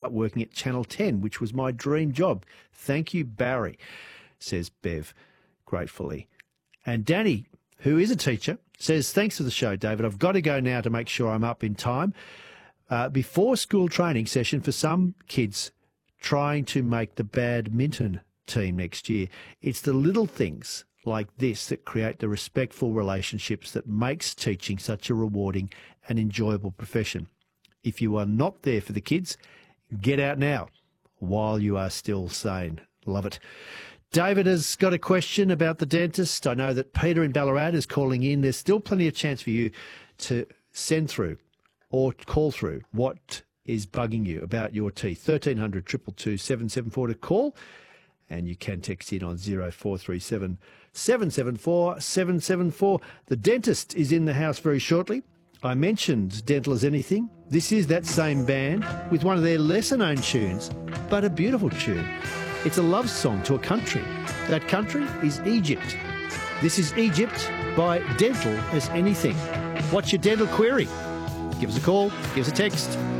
start working at Channel 10, which was my dream job. Thank you, Barry, says Bev, gratefully. And Danny, who is a teacher, says, thanks for the show, David. I've got to go now to make sure I'm up in time before school training session for some kids trying to make the badminton team next year. It's the little things like this that create the respectful relationships that makes teaching such a rewarding and enjoyable profession. If you are not there for the kids, get out now while you are still sane. Love it. David has got a question about the dentist. I know that Peter in Ballarat is calling in. There's still plenty of chance for you to send through or call through what is bugging you about your teeth. 1300 222 774 to call, and you can text in on 0437 774 774. The dentist is in the house very shortly. I mentioned Dental as Anything. This is that same band with one of their lesser-known tunes, but a beautiful tune. It's a love song to a country. That country is Egypt. This is Egypt by Dental as Anything. What's your dental query? Give us a call, give us a text.